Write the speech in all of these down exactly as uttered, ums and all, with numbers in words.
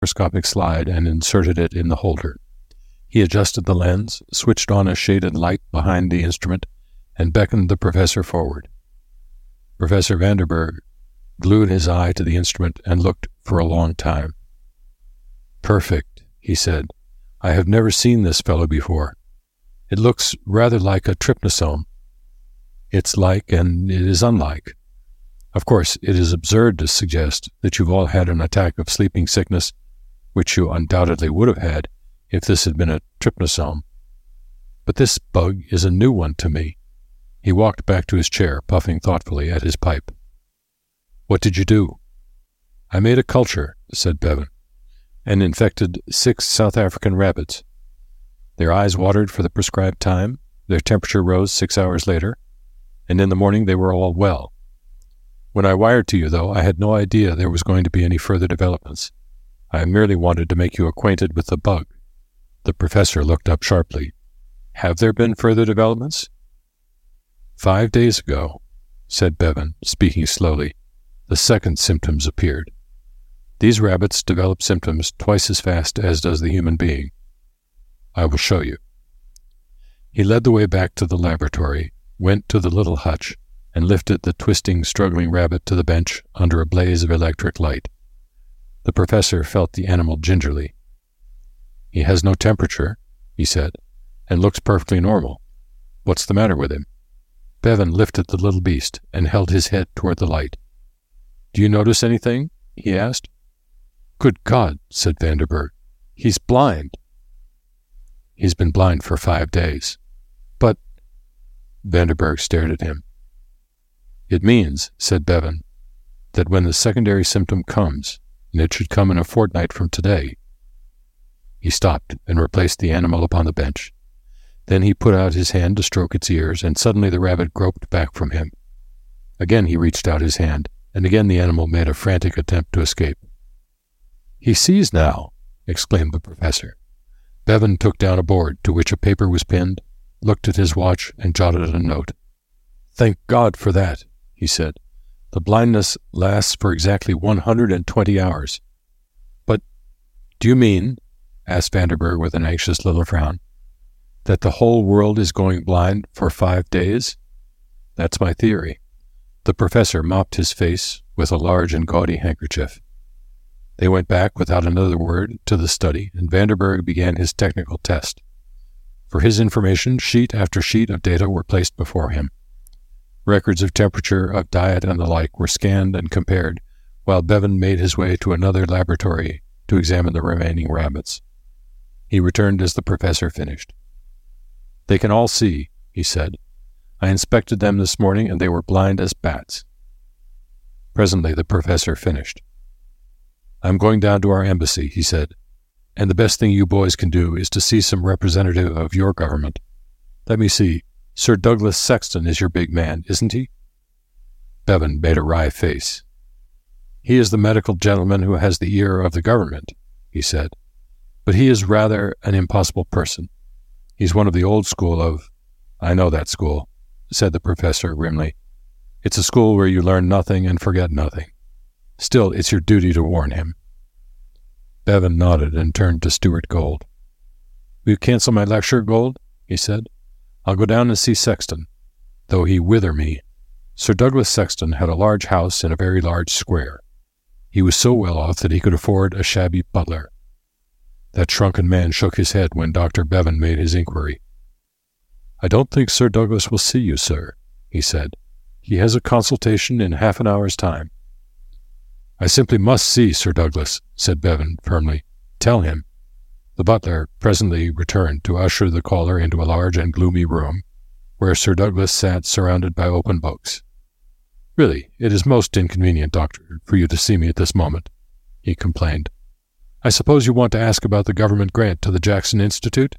microscopic slide and inserted it in the holder. He adjusted the lens, switched on a shaded light behind the instrument, and beckoned the professor forward. Professor Vanderburg glued his eye to the instrument and looked for a long time. "Perfect," he said. "I have never seen this fellow before. It looks rather like a trypanosome. It's like and it is unlike. Of course, it is absurd to suggest that you've all had an attack of sleeping sickness, which you undoubtedly would have had if this had been a trypanosome. But this bug is a new one to me." He walked back to his chair, puffing thoughtfully at his pipe. "What did you do?" "I made a culture," said Bevan, "and infected six South African rabbits. Their eyes watered for the prescribed time, their temperature rose six hours later, and in the morning they were all well. When I wired to you, though, I had no idea there was going to be any further developments. I merely wanted to make you acquainted with the bug." The professor looked up sharply. "Have there been further developments?" "Five days ago," said Bevan, speaking slowly, "the second symptoms appeared. These rabbits develop symptoms twice as fast as does the human being. I will show you." He led the way back to the laboratory, went to the little hutch, and lifted the twisting, struggling rabbit to the bench under a blaze of electric light. The professor felt the animal gingerly. "He has no temperature," he said, "and looks perfectly normal. What's the matter with him?" Bevan lifted the little beast and held his head toward the light. "Do you notice anything?" he asked. "Good God," said Vanderburg. "He's blind." "He's been blind for five days." "But—" Vanderburg stared at him. "It means," said Bevan, "that when the secondary symptom comes, and it should come in a fortnight from today—" He stopped and replaced the animal upon the bench. Then he put out his hand to stroke its ears, and suddenly the rabbit groped back from him. Again he reached out his hand, and again the animal made a frantic attempt to escape. "He sees now!" exclaimed the professor. Bevan took down a board to which a paper was pinned, looked at his watch, and jotted a note. "Thank God for that," he said. "The blindness lasts for exactly one hundred and twenty hours." "But do you mean," asked Vanderburg with an anxious little frown, "that the whole world is going blind for five days?" "That's my theory." The professor mopped his face with a large and gaudy handkerchief. They went back without another word to the study, and Vanderburg began his technical test. For his information, sheet after sheet of data were placed before him. Records of temperature, of diet, and the like were scanned and compared, while Bevan made his way to another laboratory to examine the remaining rabbits. He returned as the professor finished. "They can all see," he said. "I inspected them this morning, and they were blind as bats." Presently the professor finished. "I'm going down to our embassy," he said, "and the best thing you boys can do is to see some representative of your government. Let me see, Sir Douglas Sexton is your big man, isn't he?" Bevan made a wry face. "He is the medical gentleman who has the ear of the government," he said, "but he is rather an impossible person. He's one of the old school of—" "I know that school," said the professor grimly. "It's a school where you learn nothing and forget nothing. Still, it's your duty to warn him." Bevan nodded and turned to Stuart Gold. "Will you cancel my lecture, Gold?" he said. "I'll go down and see Sexton, though he wither me." Sir Douglas Sexton had a large house in a very large square. He was so well off that he could afford a shabby butler. That shrunken man shook his head when Doctor Bevan made his inquiry. "I don't think Sir Douglas will see you, sir," he said. "He has a consultation in half an hour's time." "I simply must see Sir Douglas," said Bevan firmly. "Tell him." The butler presently returned to usher the caller into a large and gloomy room, where Sir Douglas sat surrounded by open books. "Really, it is most inconvenient, Doctor, for you to see me at this moment," he complained. "I suppose you want to ask about the government grant to the Jackson Institute?"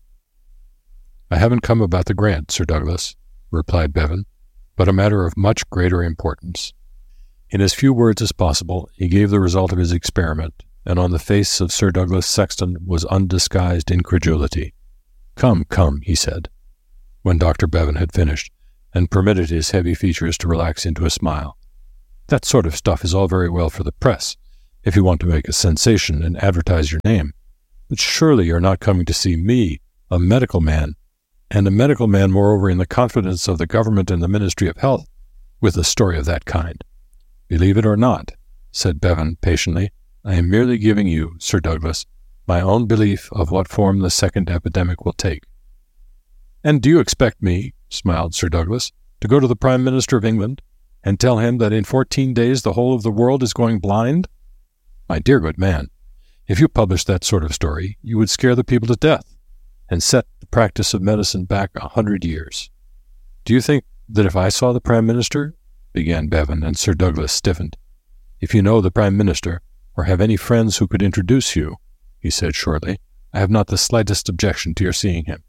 "I haven't come about the grant, Sir Douglas," replied Bevan, "but a matter of much greater importance." In as few words as possible, he gave the result of his experiment, and on the face of Sir Douglas Sexton was undisguised incredulity. "Come, come," he said, when Doctor Bevan had finished, and permitted his heavy features to relax into a smile. "That sort of stuff is all very well for the press, if you want to make a sensation and advertise your name. But surely you're not coming to see me, a medical man, and a medical man moreover in the confidence of the government and the Ministry of Health, with a story of that kind. Believe it or not, said Bevan patiently, I am merely giving you, Sir Douglas, my own belief of what form the second epidemic will take. And do you expect me, smiled Sir Douglas, to go to the Prime Minister of England and tell him that in fourteen days the whole of the world is going blind? My dear good man, if you published that sort of story, you would scare the people to death and set the practice of medicine back a hundred years. Do you think that if I saw the Prime Minister, began Bevan, and Sir Douglas stiffened. If you know the Prime Minister, or have any friends who could introduce you, he said shortly, I have not the slightest objection to your seeing him.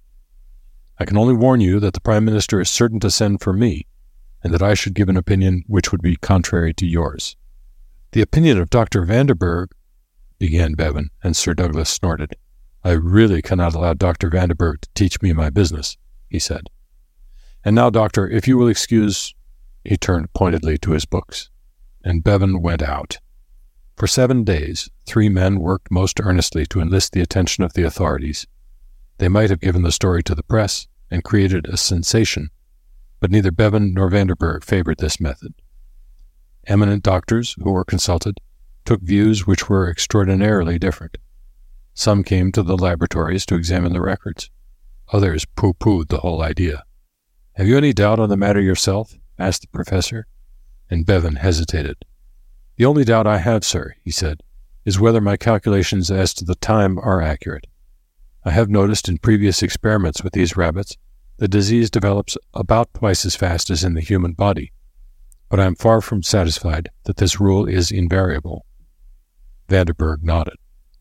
I can only warn you that the Prime Minister is certain to send for me, and that I should give an opinion which would be contrary to yours. The opinion of Doctor Vanderburg, began Bevan, and Sir Douglas snorted. I really cannot allow Doctor Vanderburg to teach me my business, he said. And now, Doctor, if you will excuse, he turned pointedly to his books, and Bevan went out. For seven days, three men worked most earnestly to enlist the attention of the authorities. They might have given the story to the press and created a sensation, but neither Bevan nor Vanderburg favored this method. Eminent doctors who were consulted took views which were extraordinarily different. Some came to the laboratories to examine the records. Others pooh-poohed the whole idea. Have you any doubt on the matter yourself? Asked the professor, and Bevan hesitated. The only doubt I have, sir, he said, is whether my calculations as to the time are accurate. I have noticed in previous experiments with these rabbits the disease develops about twice as fast as in the human body, but I am far from satisfied that this rule is invariable. Vanderburg nodded.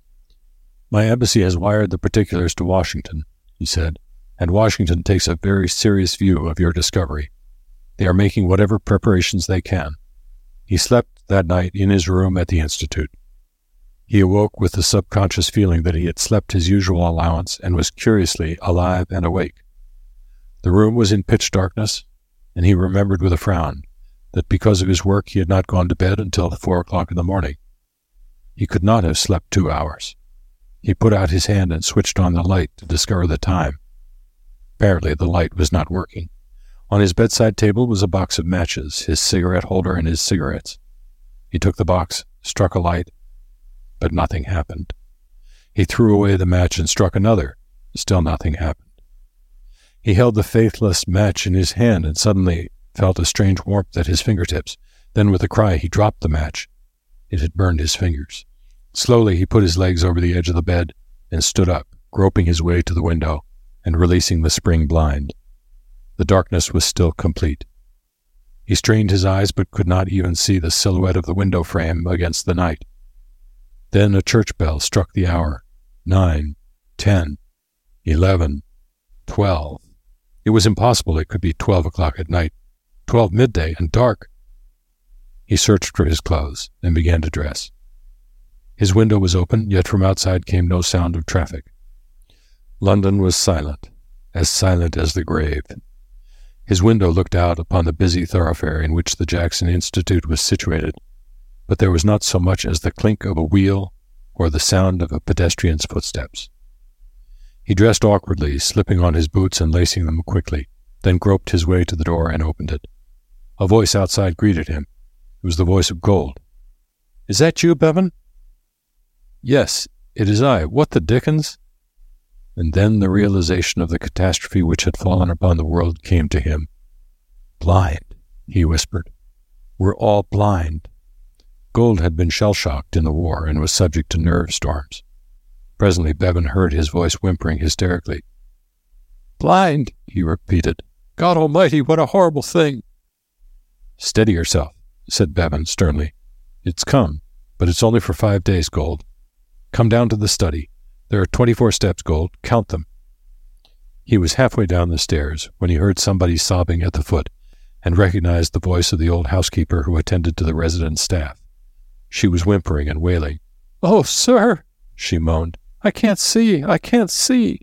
My embassy has wired the particulars to Washington, he said, and Washington takes a very serious view of your discovery. They are making whatever preparations they can. He slept that night in his room at the Institute. He awoke with the subconscious feeling that he had slept his usual allowance and was curiously alive and awake. The room was in pitch darkness, and he remembered with a frown that because of his work he had not gone to bed until four o'clock in the morning. He could not have slept two hours. He put out his hand and switched on the light to discover the time. Apparently the light was not working. On his bedside table was a box of matches, his cigarette holder, and his cigarettes. He took the box, struck a light, but nothing happened. He threw away the match and struck another. Still nothing happened. He held the faithless match in his hand and suddenly felt a strange warmth at his fingertips. Then with a cry he dropped the match. It had burned his fingers. Slowly he put his legs over the edge of the bed and stood up, groping his way to the window and releasing the spring blind. The darkness was still complete. He strained his eyes but could not even see the silhouette of the window frame against the night. Then a church bell struck the hour. Nine, ten, eleven, twelve. It was impossible it could be twelve o'clock at night, twelve midday and dark. He searched for his clothes and began to dress. His window was open, yet from outside came no sound of traffic. London was silent, as silent as the grave. His window looked out upon the busy thoroughfare in which the Jackson Institute was situated, but there was not so much as the clink of a wheel or the sound of a pedestrian's footsteps. He dressed awkwardly, slipping on his boots and lacing them quickly, then groped his way to the door and opened it. A voice outside greeted him. It was the voice of Gold. "Is that you, Bevan?" "Yes, it is I. What the dickens?" And then the realization of the catastrophe which had fallen upon the world came to him. "Blind," he whispered. "We're all blind." Gold had been shell-shocked in the war and was subject to nerve storms. Presently Bevan heard his voice whimpering hysterically. "Blind," he repeated. "God Almighty, what a horrible thing!" "Steady yourself," said Bevan sternly. "It's come, but it's only for five days, Gold. Come down to the study. There are twenty-four steps, Gold. Count them." He was halfway down the stairs when he heard somebody sobbing at the foot and recognized the voice of the old housekeeper who attended to the resident staff. She was whimpering and wailing. "Oh, sir," she moaned, "I can't see, I can't see."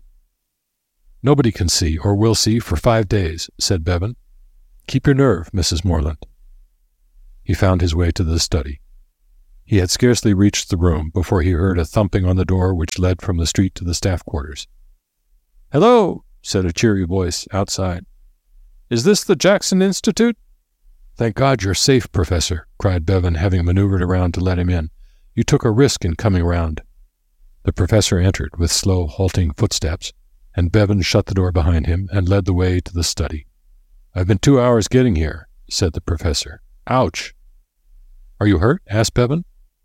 "Nobody can see or will see for five days," said Bevan. "Keep your nerve, Missus Morland." He found his way to the study. He had scarcely reached the room before he heard a thumping on the door which led from the street to the staff quarters. "Hello," said a cheery voice outside. "Is this the Jackson Institute?" "Thank God you're safe, Professor," cried Bevan, having maneuvered around to let him in. "You took a risk in coming round." The professor entered with slow, halting footsteps, and Bevan shut the door behind him and led the way to the study. "I've been two hours getting here," said the professor. "Ouch!" "Are you hurt?" asked Bevan.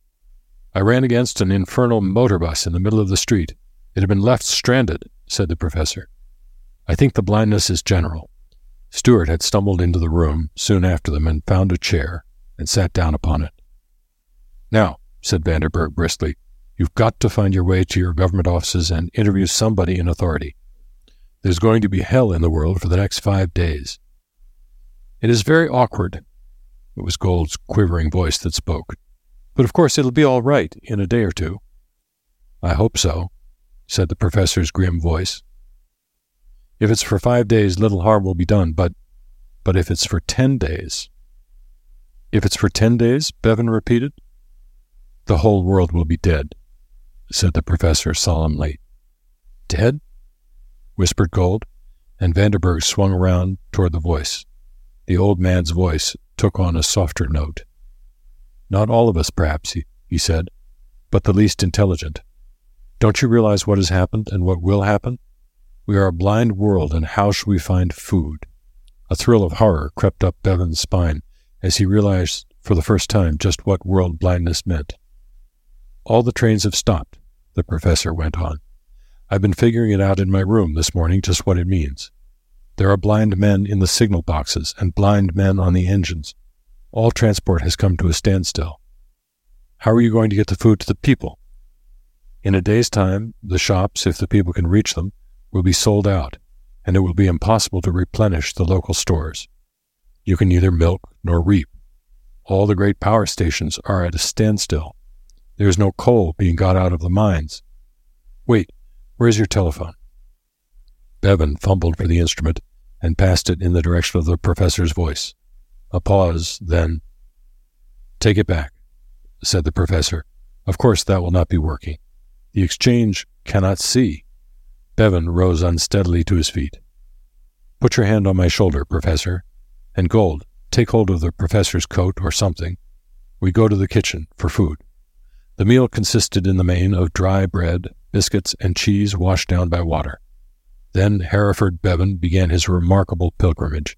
"I ran against an infernal motor bus in the middle of the street. It had been left stranded," said the professor. "I think the blindness is general." Stuart had stumbled into the room soon after them and found a chair and sat down upon it. "Now," said Vanderburg briskly, "you've got to find your way to your government offices and interview somebody in authority. There's going to be hell in the world for the next five days. It is very awkward." It was Gold's quivering voice that spoke. "But of course it'll be all right in a day or two." "I hope so," said the professor's grim voice. "If it's for five days, little harm will be done, but but if it's for ten days... If it's for ten days, Bevan repeated. "The whole world will be dead," said the professor solemnly. "Dead?" whispered Gold, and Vanderburg swung around toward the voice. The old man's voice took on a softer note. "Not all of us, perhaps," he, he said, "but the least intelligent. Don't you realize what has happened and what will happen? We are a blind world, and how shall we find food?" A thrill of horror crept up Bevan's spine as he realized for the first time just what world blindness meant. "All the trains have stopped," the professor went on. "I've been figuring it out in my room this morning just what it means. There are blind men in the signal boxes and blind men on the engines. All transport has come to a standstill. How are you going to get the food to the people? In a day's time, the shops, if the people can reach them, will be sold out, and it will be impossible to replenish the local stores. You can neither milk nor reap. All the great power stations are at a standstill. There is no coal being got out of the mines. Wait, where's your telephone?" Bevan fumbled for the instrument and passed it in the direction of the professor's voice. A pause, then, "Take it back," said the professor. "Of course that will not be working. The exchange cannot see." Bevan rose unsteadily to his feet. "Put your hand on my shoulder, Professor, and Gold, take hold of the professor's coat or something. We go to the kitchen for food." The meal consisted in the main of dry bread, biscuits, and cheese washed down by water. Then Hereford Bevan began his remarkable pilgrimage.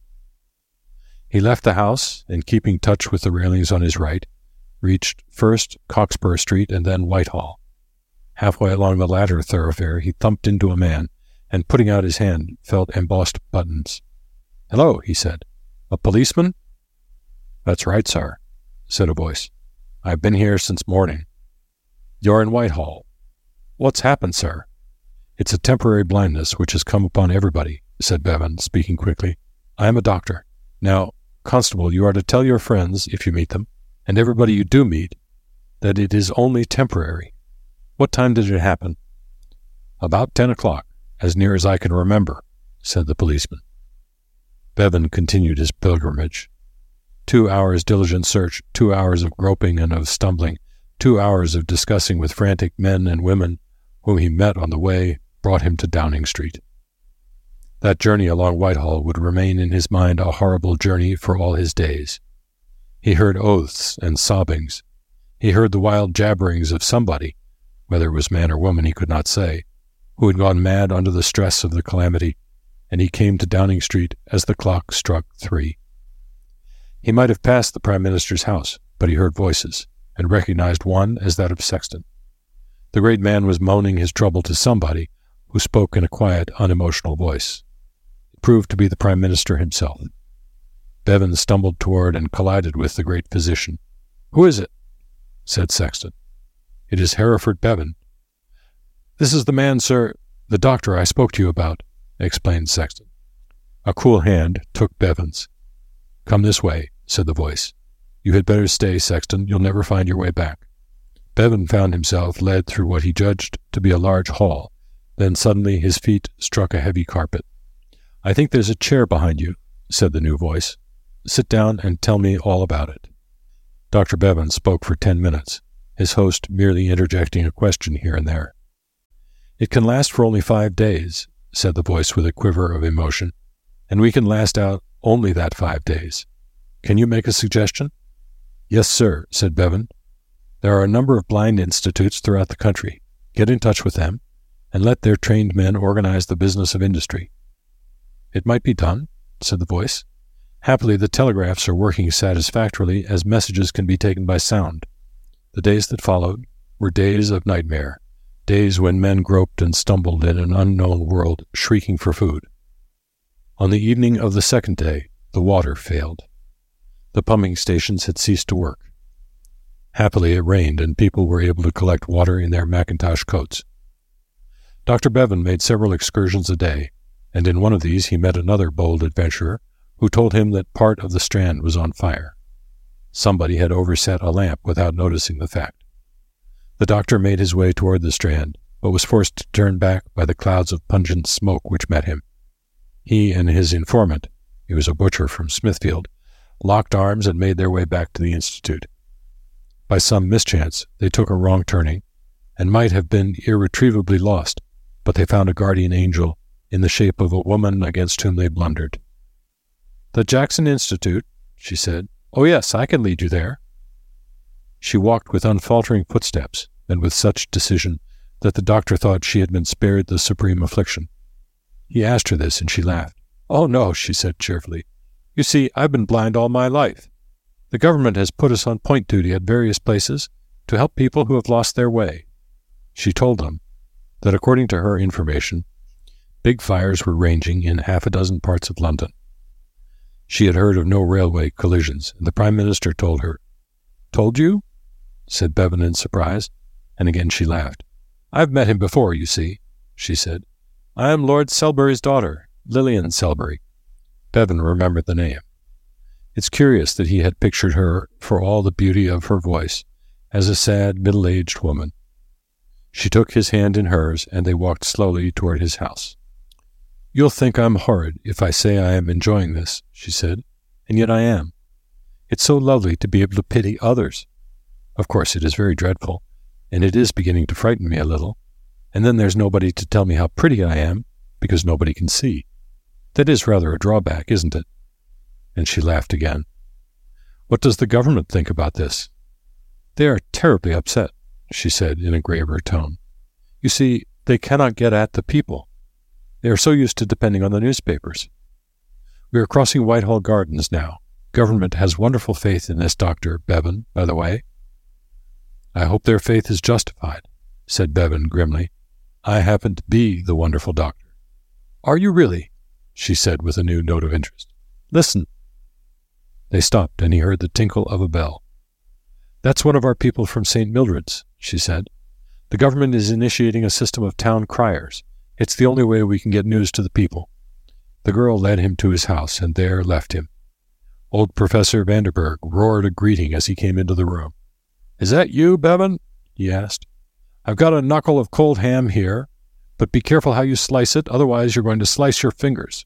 He left the house, and keeping touch with the railings on his right, reached first Cockspur Street and then Whitehall. Halfway along the latter thoroughfare he thumped into a man, and putting out his hand, felt embossed buttons. "Hello," he said. "A policeman?" "That's right, sir," said a voice. "I've been here since morning." "You're in Whitehall. What's happened, sir?" "It's a temporary blindness which has come upon everybody," said Bevan, speaking quickly. "I am a doctor. Now, Constable, you are to tell your friends, if you meet them, and everybody you do meet, that it is only temporary. What time did it happen?" "About ten o'clock, as near as I can remember," said the policeman. Bevan continued his pilgrimage. Two hours' diligent search, two hours of groping and of stumbling, two hours of discussing with frantic men and women whom he met on the way, brought him to Downing Street. That journey along Whitehall would remain in his mind a horrible journey for all his days. He heard oaths and sobbings. He heard the wild jabberings of somebody, whether it was man or woman he could not say, who had gone mad under the stress of the calamity, and he came to Downing Street as the clock struck three. He might have passed the Prime Minister's house, but he heard voices, and recognized one as that of Sexton. The great man was moaning his trouble to somebody who spoke in a quiet, unemotional voice. It proved to be the Prime Minister himself. Bevan stumbled toward and collided with the great physician. "Who is it?" said Sexton. "It is Hereford Bevan." "This is the man, sir, the doctor I spoke to you about," explained Sexton. A cool hand took Bevan's. "Come this way," said the voice. "You had better stay, Sexton. You'll never find your way back." Bevan found himself led through what he judged to be a large hall. Then suddenly his feet struck a heavy carpet. "I think there's a chair behind you," said the new voice. "Sit down and tell me all about it." Doctor Bevan spoke for ten minutes. his host merely interjecting a question here and there. "It can last for only five days," said the voice with a quiver of emotion, "and we can last out only that five days. Can you make a suggestion?" "Yes, sir," said Bevan. "There are a number of blind institutes throughout the country. Get in touch with them, and let their trained men organize the business of industry." "It might be done," said the voice. "Happily, the telegraphs are working satisfactorily as messages can be taken by sound. The days that followed were days of nightmare, days when men groped and stumbled in an unknown world, shrieking for food. On the evening of the second day, the water failed. The pumping stations had ceased to work. Happily, it rained, and people were able to collect water in their Macintosh coats. Doctor Bevan made several excursions a day, and in one of these he met another bold adventurer who told him that part of the Strand was on fire. Somebody had overset a lamp without noticing the fact. The doctor made his way toward the Strand, but was forced to turn back by the clouds of pungent smoke which met him. He and his informant, he was a butcher from Smithfield, locked arms and made their way back to the Institute. By some mischance, they took a wrong turning, and might have been irretrievably lost, but they found a guardian angel in the shape of a woman against whom they blundered. "The Jackson Institute," she said. "Oh, yes, I can lead you there." She walked with unfaltering footsteps, and with such decision that the doctor thought she had been spared the supreme affliction. He asked her this, and she laughed. "Oh, no," she said cheerfully. "You see, I've been blind all my life. The government has put us on point duty at various places to help people who have lost their way." She told them that, according to her information, big fires were raging in half a dozen parts of London. She had heard of no railway collisions, and the Prime Minister told her. "Told you?" said Bevan in surprise, and again she laughed. "I've met him before, you see," she said. "I am Lord Selbury's daughter, Lillian Selbury." Bevan remembered the name. It's curious that he had pictured her, for all the beauty of her voice, as a sad, middle-aged woman. She took his hand in hers, and they walked slowly toward his house. "You'll think I'm horrid if I say I am enjoying this," she said, "and yet I am. It's so lovely to be able to pity others. Of course, it is very dreadful, and it is beginning to frighten me a little, and then there's nobody to tell me how pretty I am, because nobody can see. That is rather a drawback, isn't it?" And she laughed again. "What does the government think about this?" "They are terribly upset," she said in a graver tone. "You see, they cannot get at the people. They are so used to depending on the newspapers. We are crossing Whitehall Gardens now. Government has wonderful faith in this Doctor Bevan, by the way." "I hope their faith is justified," said Bevan grimly. "I happen to be the wonderful doctor." "Are you really?" she said with a new note of interest. "Listen." They stopped, and he heard the tinkle of a bell. "That's one of our people from Saint Mildred's," she said. "The government is initiating a system of town criers. It's the only way we can get news to the people." The girl led him to his house, and there left him. Old Professor Vanderburg roared a greeting as he came into the room. "Is that you, Bevan?" he asked. "I've got a knuckle of cold ham here, but be careful how you slice it, otherwise you're going to slice your fingers."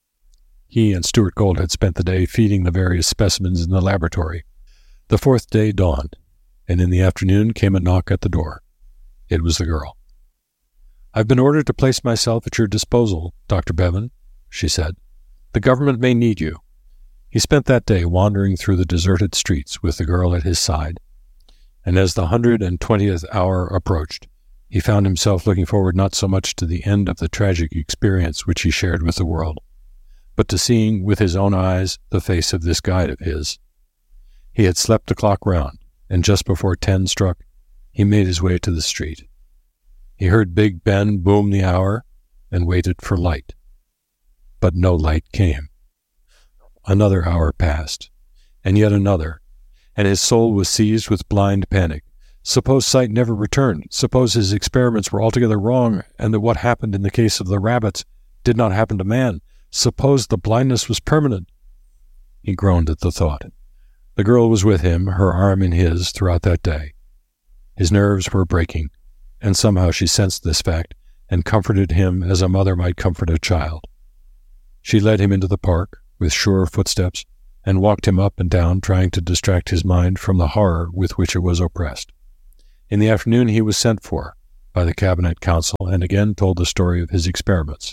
He and Stuart Gold had spent the day feeding the various specimens in the laboratory. The fourth day dawned, and in the afternoon came a knock at the door. It was the girl. "I've been ordered to place myself at your disposal, Doctor Bevan," she said. "The government may need you." He spent that day wandering through the deserted streets with the girl at his side, and as the hundred and twentieth hour approached, he found himself looking forward not so much to the end of the tragic experience which he shared with the world, but to seeing with his own eyes the face of this guide of his. He had slept the clock round, and just before ten struck, he made his way to the street. He heard Big Ben boom the hour, and waited for light. But no light came. Another hour passed, and yet another, and his soul was seized with blind panic. Suppose sight never returned, suppose his experiments were altogether wrong, and that what happened in the case of the rabbits did not happen to man. Suppose the blindness was permanent. He groaned at the thought. The girl was with him, her arm in his, throughout that day. His nerves were breaking, and somehow she sensed this fact and comforted him as a mother might comfort a child. She led him into the park with sure footsteps and walked him up and down, trying to distract his mind from the horror with which it was oppressed. In the afternoon he was sent for by the Cabinet Council and again told the story of his experiments.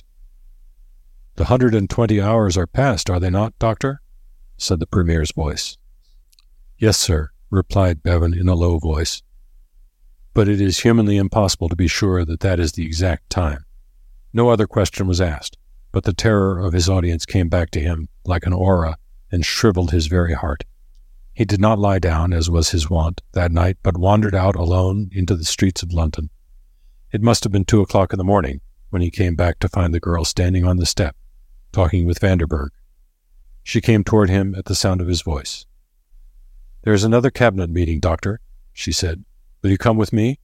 "The hundred and twenty hours are past, are they not, Doctor?" said the Premier's voice. "Yes, sir," replied Bevan in a low voice. "But it is humanly impossible to be sure that that is the exact time." No other question was asked, but the terror of his audience came back to him like an aura and shriveled his very heart. He did not lie down, as was his wont, that night, but wandered out alone into the streets of London. It must have been two o'clock in the morning when he came back to find the girl standing on the step, talking with Vanderburg. She came toward him at the sound of his voice. "There is another cabinet meeting, Doctor," she said. "Will you come with me?"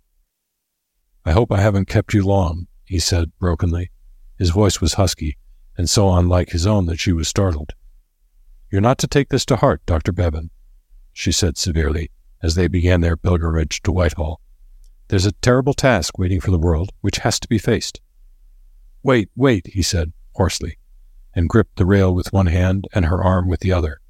"I hope I haven't kept you long," he said brokenly. His voice was husky, and so unlike his own that she was startled. "You're not to take this to heart, Doctor Bevan," she said severely, as they began their pilgrimage to Whitehall. "There's a terrible task waiting for the world, which has to be faced." "Wait, wait," he said, hoarsely, and gripped the rail with one hand and her arm with the other.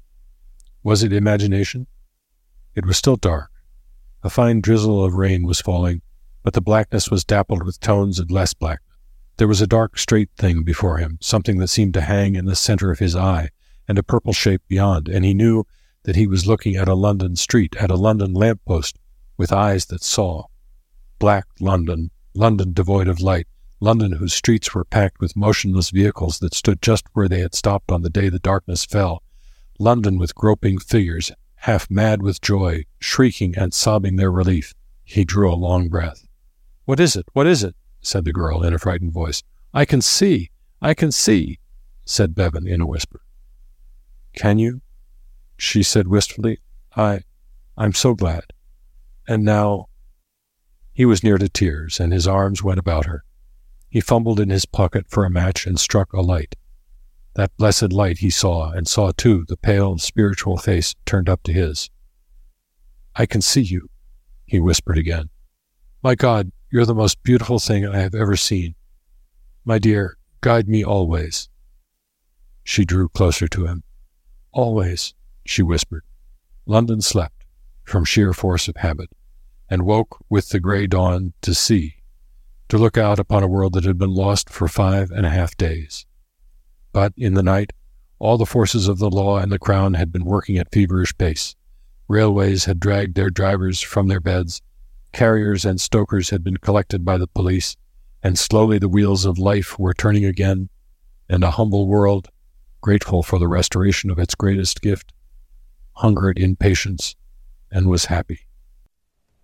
Was it imagination? It was still dark. A fine drizzle of rain was falling, but the blackness was dappled with tones of less blackness. There was a dark, straight thing before him, something that seemed to hang in the center of his eye, and a purple shape beyond, and he knew that he was looking at a London street, at a London lamp-post, with eyes that saw. Black London, London devoid of light, London whose streets were packed with motionless vehicles that stood just where they had stopped on the day the darkness fell, London with groping figures, half mad with joy, shrieking and sobbing their relief. He drew a long breath. "What is it? What is it?" said the girl in a frightened voice. "I can see! I can see!" said Bevan in a whisper. "Can you?" she said wistfully. I, I'm so glad. And now—" He was near to tears, and his arms went about her. He fumbled in his pocket for a match and struck a light. That blessed light he saw, and saw, too, the pale, spiritual face turned up to his. "I can see you," he whispered again. "My God, you're the most beautiful thing I have ever seen. My dear, guide me always." She drew closer to him. "Always," she whispered. London slept, from sheer force of habit, and woke with the grey dawn to see, to look out upon a world that had been lost for five and a half days. But in the night, all the forces of the law and the Crown had been working at feverish pace. Railways had dragged their drivers from their beds, carriers and stokers had been collected by the police, and slowly the wheels of life were turning again, and a humble world, grateful for the restoration of its greatest gift, hungered in patience and was happy.